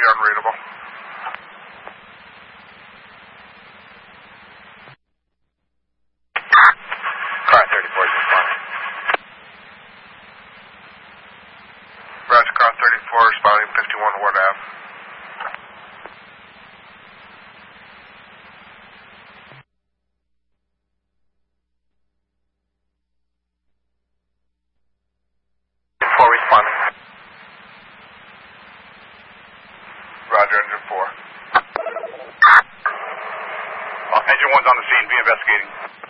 unreadable. Car 34 is responding. Roger, car 34 responding 51 Ward Ave. Responding. Roger, engine 4. Engine 1's on the scene. Be investigating.